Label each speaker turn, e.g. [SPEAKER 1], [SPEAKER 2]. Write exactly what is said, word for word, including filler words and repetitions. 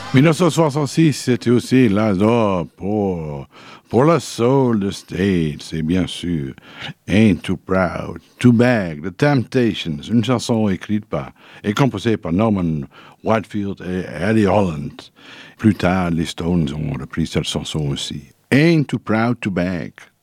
[SPEAKER 1] dix-neuf cent soixante-six, c'était aussi l'âge d'or pour, pour le soul de States, c'est bien sûr Ain't Too Proud, Too Bag, The Temptations, une chanson écrite par et composée par Norman Whitefield et Eddie Holland. Plus tard, les Stones ont repris cette chanson aussi. Ain't Too Proud, Too Bag.